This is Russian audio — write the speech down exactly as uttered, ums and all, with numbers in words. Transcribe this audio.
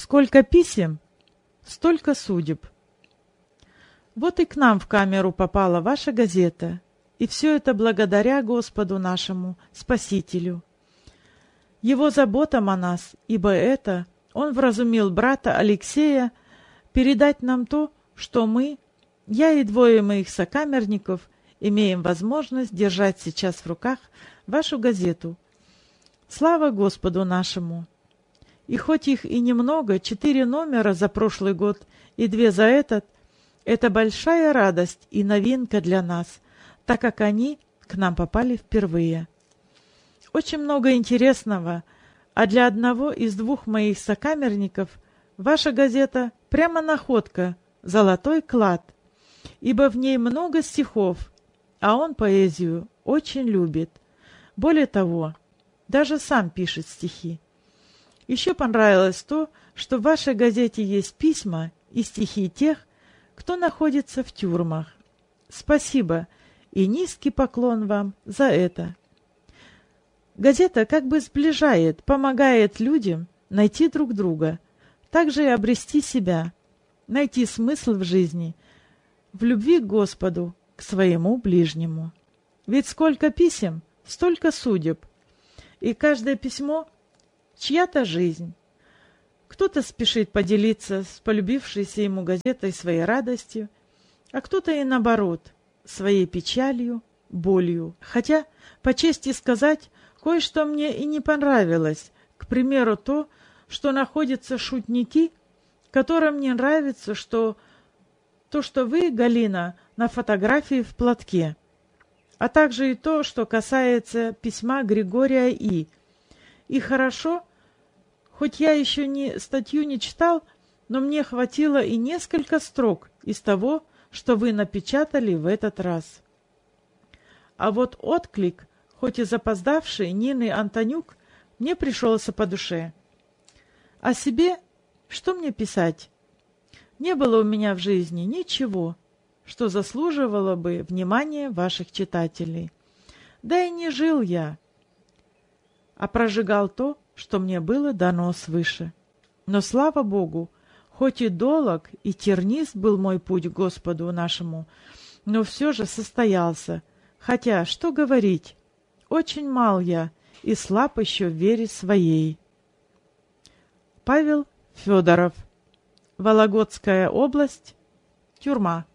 Сколько писем, столько судеб. Вот и к нам в камеру попала ваша газета, и все это благодаря Господу нашему, Спасителю. Его заботам о нас, ибо это Он вразумил брата Алексея передать нам то, что мы, я и двое моих сокамерников, имеем возможность держать сейчас в руках вашу газету. Слава Господу нашему! И хоть их и немного, четыре номера за прошлый год и две за этот, это большая радость и новинка для нас, так как они к нам попали впервые. Очень много интересного, а для одного из двух моих сокамерников ваша газета прямо находка, золотой клад, ибо в ней много стихов, а он поэзию очень любит. Более того, даже сам пишет стихи. Еще понравилось то, что в вашей газете есть письма и стихи тех, кто находится в тюрьмах. Спасибо и низкий поклон вам за это. Газета как бы сближает, помогает людям найти друг друга, также и обрести себя, найти смысл в жизни, в любви к Господу, к своему ближнему. Ведь сколько писем, столько судеб, и каждое письмо — чья-то жизнь. Кто-то спешит поделиться с полюбившейся ему газетой своей радостью, а кто-то и наоборот, своей печалью, болью. Хотя, по чести сказать, кое-что мне и не понравилось. К примеру, то, что находятся шутники, которым не нравится, что то, что вы, Галина, на фотографии в платке, а также и то, что касается письма Григория И. И хорошо, хоть я еще не статью не читал, но мне хватило и несколько строк из того, что вы напечатали в этот раз. А вот отклик, хоть и запоздавший, Нины Антонюк, мне пришелся по душе. О себе что мне писать? Не было у меня в жизни ничего, что заслуживало бы внимания ваших читателей. Да и не жил я, а прожигал то, что мне было дано свыше. Но, слава Богу, хоть и долог, и тернист был мой путь к Господу нашему, но все же состоялся. Хотя, что говорить, очень мал я и слаб еще в вере своей. Павел Федоров. Вологодская область. Тюрьма.